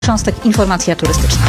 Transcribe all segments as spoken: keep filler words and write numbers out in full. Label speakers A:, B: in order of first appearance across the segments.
A: Cząstek informacja turystyczna.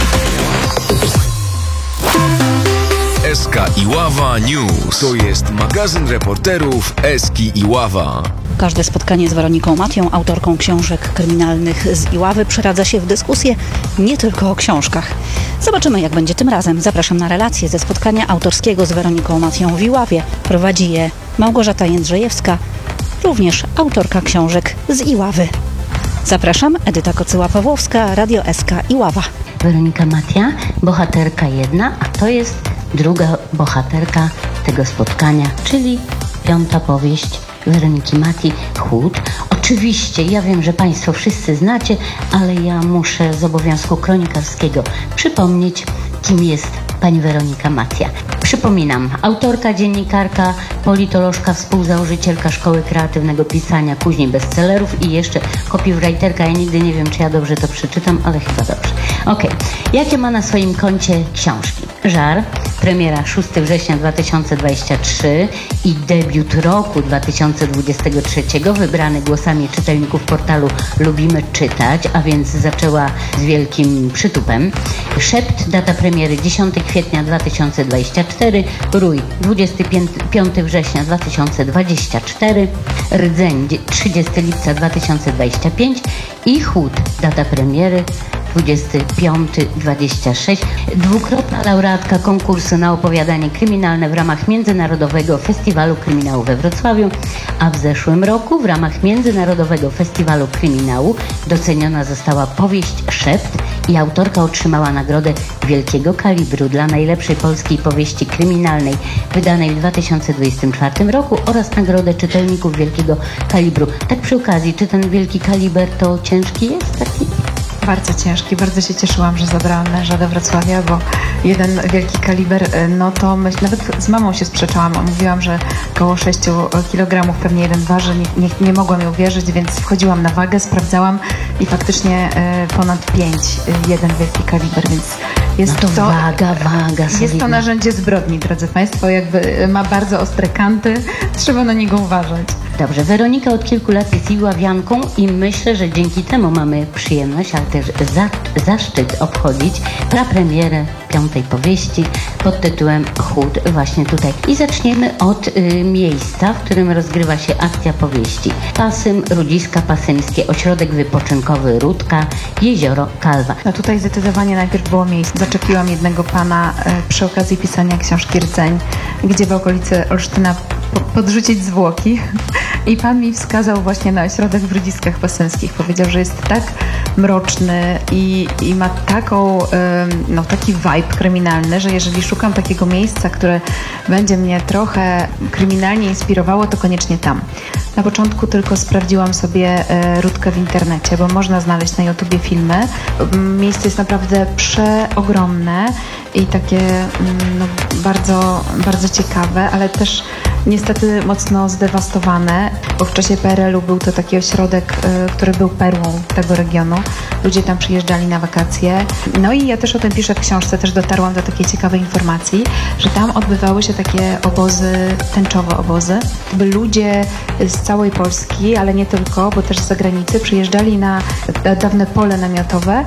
B: S K Iława News. To jest magazyn reporterów Eski Iława.
A: Każde spotkanie z Weroniką Matią, autorką książek kryminalnych z Iławy, przeradza się w dyskusję nie tylko o książkach. Zobaczymy, jak będzie tym razem. Zapraszam na relację ze spotkania autorskiego z Weroniką Matią w Iławie. Prowadzi je Małgorzata Jędrzejewska, również autorka książek z Iławy. Zapraszam, Edyta Kocyła-Pawłowska, Radio S K Iława.
C: Weronika Matia, bohaterka jedna, a to jest druga bohaterka tego spotkania, czyli piąta powieść Weroniki Mati, Chłód. Oczywiście, ja wiem, że Państwo wszyscy znacie, ale ja muszę z obowiązku kronikarskiego przypomnieć, kim jest pani Weronika Matia. Przypominam, autorka, dziennikarka, politolożka, współzałożycielka Szkoły Kreatywnego Pisania, później bestsellerów i jeszcze copywriterka. Ja nigdy nie wiem, czy ja dobrze to przeczytam, ale chyba dobrze. Okej. Okay. Jakie ma na swoim koncie książki? Żar, premiera szóstego września dwa tysiące dwudziestego trzeciego i debiut roku dwa tysiące dwudziestego trzeciego, wybrany głosami czytelników portalu Lubimy Czytać, a więc zaczęła z wielkim przytupem. Szept, data premiery dziesiątego kwietnia dwa tysiące dwudziestego czwartego, Rój dwudziestego piątego września dwa tysiące dwudziestego czwartego, Rdzeń trzydziestego lipca dwa tysiące dwudziestego piątego i Chłód, data premiery dwudziestego piątego dwudziestego szóstego. Dwukrotna laureatka konkursu na opowiadanie kryminalne w ramach Międzynarodowego Festiwalu Kryminału we Wrocławiu, a w zeszłym roku w ramach Międzynarodowego Festiwalu Kryminału doceniona została powieść Szept i autorka otrzymała nagrodę wielkiego kalibru dla najlepszej polskiej powieści kryminalnej wydanej w dwa tysiące dwudziestym czwartym roku oraz nagrodę czytelników wielkiego kalibru. Tak przy okazji, czy ten wielki kaliber to ciężki jest taki?
D: Bardzo ciężki. Bardzo się cieszyłam, że zabrałam męża do Wrocławia, bo jeden wielki kaliber, no to myśl, nawet z mamą się sprzeczałam. Mówiłam, że około sześciu kilogramów pewnie jeden waży. Nie, nie, nie mogłam jej uwierzyć, więc wchodziłam na wagę, sprawdzałam i faktycznie e, ponad pięć, jeden wielki kaliber, więc jest
C: no to, to waga, waga.
D: Jest
C: solidna.
D: to narzędzie zbrodni, drodzy Państwo, jakby ma bardzo ostre kanty, trzeba na niego uważać.
C: Dobrze, Weronika od kilku lat jest iławianką i myślę, że dzięki temu mamy przyjemność, ale też za, zaszczyt obchodzić prapremierę piątej powieści pod tytułem Chłód właśnie tutaj. I zaczniemy od y, miejsca, w którym rozgrywa się akcja powieści. Pasym, Rudziska Pasymskie, ośrodek wypoczynkowy Rudka, jezioro Kalwa.
D: No tutaj zdecydowanie najpierw było miejsce. Zaczepiłam jednego pana y, przy okazji pisania książki Rdzeń, gdzie w okolicy Olsztyna po, podrzucić zwłoki. I pan mi wskazał właśnie na ośrodek w Rudziskach Pasymskich. Powiedział, że jest tak mroczny i, i ma taką, no, taki vibe kryminalny, że jeżeli szukam takiego miejsca, które będzie mnie trochę kryminalnie inspirowało, to koniecznie tam. Na początku tylko sprawdziłam sobie Rudkę w internecie, bo można znaleźć na YouTubie filmy. Miejsce jest naprawdę przeogromne i takie no, bardzo, bardzo ciekawe, ale też niestety mocno zdewastowane, bo w czasie P R L u był to taki ośrodek, który był perłą tego regionu. Ludzie tam przyjeżdżali na wakacje. No i ja też o tym piszę w książce, też dotarłam do takiej ciekawej informacji, że tam odbywały się takie obozy, tęczowe obozy, by ludzie z całej Polski, ale nie tylko, bo też z zagranicy, przyjeżdżali na dawne pole namiotowe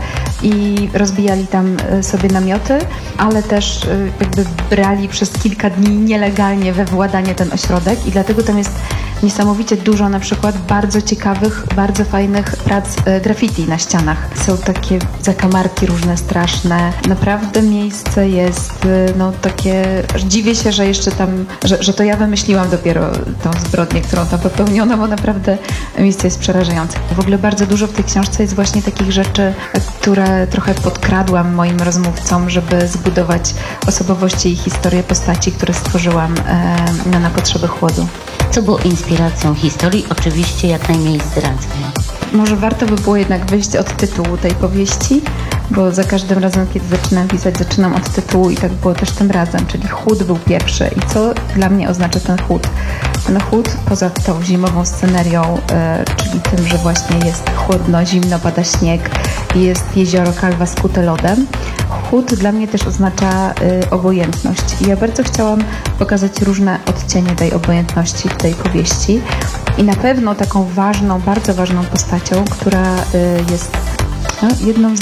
D: i rozbijali tam sobie namioty, ale też jakby brali przez kilka dni nielegalnie we władanie ten ośrodek i dlatego tam jest niesamowicie dużo na przykład bardzo ciekawych, bardzo fajnych prac e, graffiti na ścianach. Są takie zakamarki różne, straszne. Naprawdę miejsce jest e, no takie, dziwię się, że jeszcze tam, że, że to ja wymyśliłam dopiero tą zbrodnię, którą tam popełniono, bo naprawdę miejsce jest przerażające. W ogóle bardzo dużo w tej książce jest właśnie takich rzeczy, które trochę podkradłam moim rozmówcom, żeby zbudować osobowości i historię postaci, które stworzyłam e, no, na potrzeby Chłodu.
C: Co było inspiracją historii? Oczywiście jak najmniej zdradzę.
D: Może warto by było jednak wyjść od tytułu tej powieści, bo za każdym razem, kiedy zaczynam pisać, zaczynam od tytułu i tak było też tym razem, czyli chłód był pierwszy. I co dla mnie oznacza ten chłód? Ten chłód, poza tą zimową scenerią, e, czyli tym, że właśnie jest chłodno, zimno, pada śnieg i jest jezioro Kalwa skute lodem, chłód dla mnie też oznacza y, obojętność. I ja bardzo chciałam pokazać różne odcienie tej obojętności w tej powieści. I na pewno taką ważną, bardzo ważną postacią, która y, jest No, jedną z